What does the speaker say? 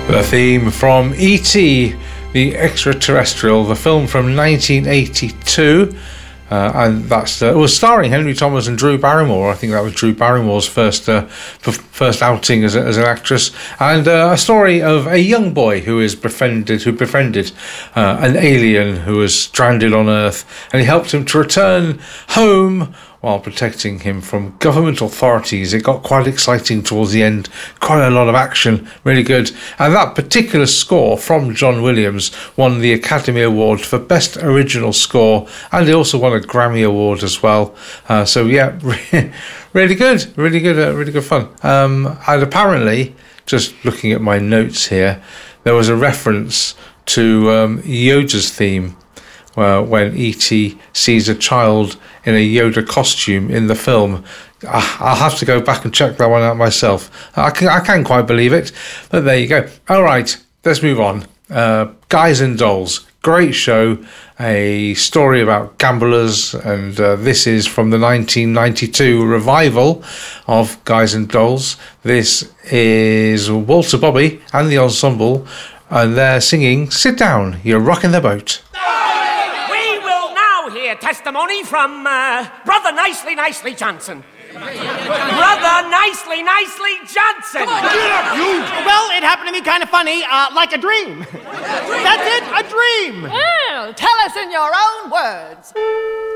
The theme from E.T., the Extraterrestrial, the film from 1982. And it was starring Henry Thomas and Drew Barrymore. I think that was Drew Barrymore's first outing as an actress. And a story of a young boy who befriended an alien who was stranded on Earth, and he helped him to return home while protecting him from government authorities. It got quite exciting towards the end, quite a lot of action, really good. And that particular score from John Williams won the Academy Award for Best Original Score, and he also won a Grammy Award as well. So yeah, really good fun. And apparently, just looking at my notes here, there was a reference to Yoda's theme, when E.T. sees a child in a Yoda costume in the film. I'll have to go back and check that one out myself. I can't quite believe it, but there you go. All right, let's move on. Guys and Dolls, great show, a story about gamblers, and this is from the 1992 revival of Guys and Dolls. This is Walter Bobby and the ensemble, and they're singing Sit Down, You're Rocking the Boat. Testimony from Brother Nicely Johnson. Brother Nicely Johnson! Come on, get up, you! Well, it happened to me kind of funny, like a dream. That's it, a dream! Well, tell us in your own words.